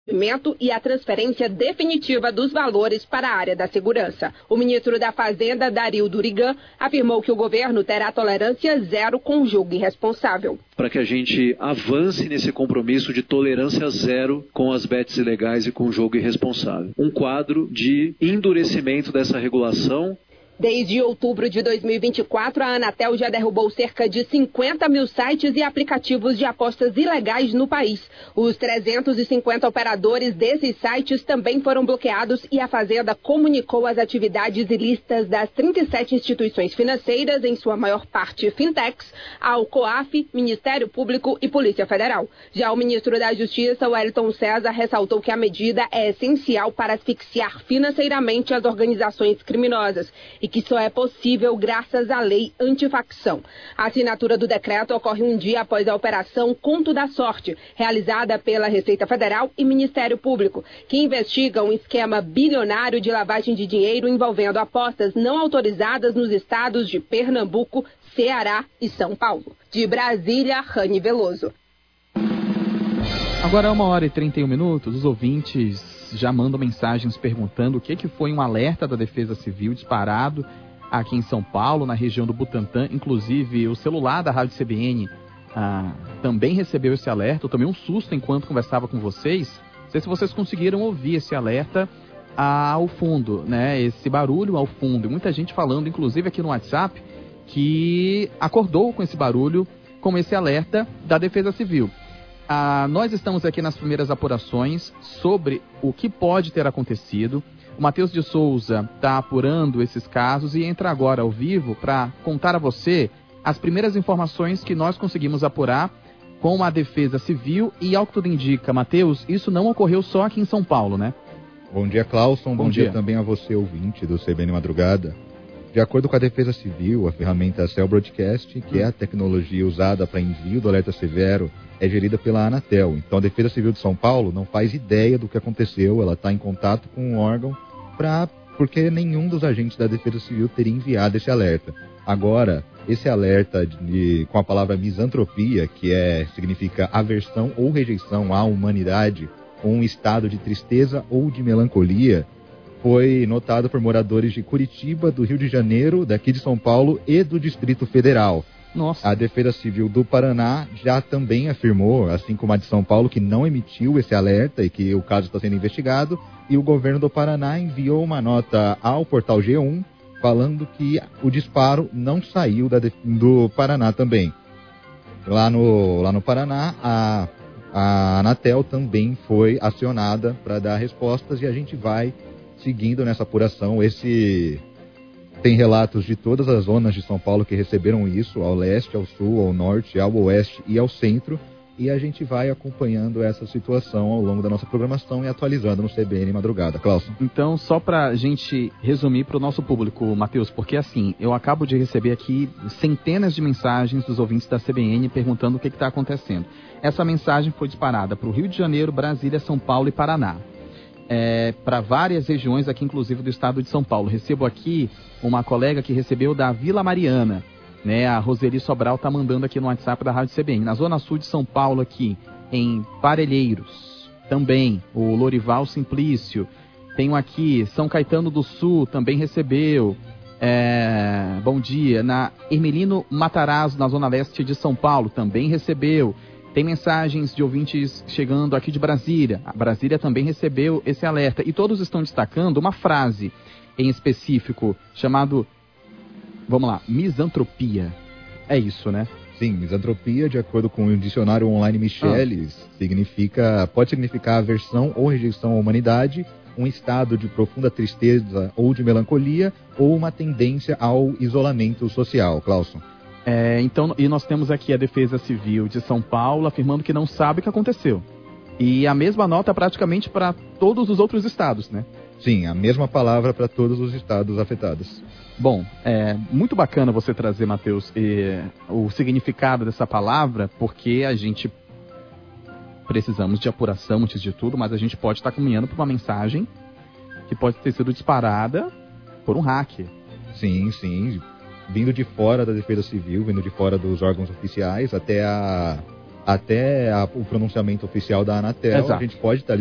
e a transferência definitiva dos valores para a área da segurança. O ministro da Fazenda, Dario Durigan, afirmou que o governo terá tolerância zero com o jogo irresponsável. Para que a gente avance nesse compromisso de tolerância zero com as bets ilegais e com o jogo irresponsável. Um quadro de endurecimento dessa regulação. Desde outubro de 2024, a Anatel já derrubou cerca de 50 mil sites e aplicativos de apostas ilegais no país. Os 350 operadores desses sites também foram bloqueados e a Fazenda comunicou as atividades ilícitas das 37 instituições financeiras, em sua maior parte fintechs, ao COAF, Ministério Público e Polícia Federal. Já o ministro da Justiça, Wellington César, ressaltou que a medida é essencial para asfixiar financeiramente as organizações criminosas e que só é possível graças à lei antifacção. A assinatura do decreto ocorre um dia após a Operação Conto da Sorte, realizada pela Receita Federal e Ministério Público, que investigam um esquema bilionário de lavagem de dinheiro envolvendo apostas não autorizadas nos estados de Pernambuco, Ceará e São Paulo. De Brasília, Rani Veloso. Agora 1h31, os ouvintes já mandam mensagens perguntando o que foi um alerta da Defesa Civil disparado aqui em São Paulo, na região do Butantã. Inclusive, o celular da Rádio CBN também recebeu esse alerta. Eu tomei um susto enquanto conversava com vocês. Não sei se vocês conseguiram ouvir esse alerta ao fundo, né? Esse barulho ao fundo. E muita gente falando, inclusive aqui no WhatsApp, que acordou com esse barulho, com esse alerta da Defesa Civil. Nós estamos aqui nas primeiras apurações sobre o que pode ter acontecido. O Matheus de Souza está apurando esses casos e entra agora ao vivo para contar a você as primeiras informações que nós conseguimos apurar com a Defesa Civil. E ao que tudo indica, Matheus, isso não ocorreu só aqui em São Paulo, né? Bom dia, Clauson. Bom dia também a você, ouvinte do CBN Madrugada. De acordo com a Defesa Civil, a ferramenta Cell Broadcast, que é a tecnologia usada para envio do alerta severo, é gerida pela Anatel. Então a Defesa Civil de São Paulo não faz ideia do que aconteceu, ela está em contato com o órgão porque nenhum dos agentes da Defesa Civil teria enviado esse alerta. Agora, esse alerta com a palavra misantropia, que significa aversão ou rejeição à humanidade, ou um estado de tristeza ou de melancolia, foi notado por moradores de Curitiba, do Rio de Janeiro, daqui de São Paulo e do Distrito Federal. Nossa. A Defesa Civil do Paraná já também afirmou, assim como a de São Paulo, que não emitiu esse alerta e que o caso está sendo investigado. E o governo do Paraná enviou uma nota ao portal G1 falando que o disparo não saiu do Paraná também. Lá no Paraná, a Anatel também foi acionada para dar respostas e a gente vai seguindo nessa apuração. Tem relatos de todas as zonas de São Paulo que receberam isso, ao leste, ao sul, ao norte, ao oeste e ao centro. E a gente vai acompanhando essa situação ao longo da nossa programação e atualizando no CBN Madrugada. Clauson. Então, só para a gente resumir para o nosso público, Matheus, porque assim, eu acabo de receber aqui centenas de mensagens dos ouvintes da CBN perguntando o que está acontecendo. Essa mensagem foi disparada para o Rio de Janeiro, Brasília, São Paulo e Paraná. Para várias regiões aqui, inclusive do estado de São Paulo. Recebo aqui uma colega que recebeu da Vila Mariana, né? A Roseli Sobral está mandando aqui no WhatsApp da Rádio CBN. Na zona sul de São Paulo aqui, em Parelheiros, também, o Lorival Simplício. Tenho aqui São Caetano do Sul, também recebeu. Bom dia. Na Hermelino Matarazzo, na zona leste de São Paulo, também recebeu. Tem mensagens de ouvintes chegando aqui de Brasília. A Brasília também recebeu esse alerta. E todos estão destacando uma frase em específico, chamado, vamos lá, misantropia. É isso, né? Sim, misantropia, de acordo com o dicionário online Michelis, pode significar aversão ou rejeição à humanidade, um estado de profunda tristeza ou de melancolia, ou uma tendência ao isolamento social. Clauson. Então, e nós temos aqui a Defesa Civil de São Paulo afirmando que não sabe o que aconteceu. E a mesma nota praticamente para todos os outros estados, né? Sim, a mesma palavra para todos os estados afetados. Bom, muito bacana você trazer, Matheus, o significado dessa palavra, porque a gente precisamos de apuração antes de tudo, mas a gente pode estar caminhando para uma mensagem que pode ter sido disparada por um hacker. Sim, sim. Vindo de fora da Defesa Civil, vindo de fora dos órgãos oficiais, até o pronunciamento oficial da Anatel. Exato. A gente pode estar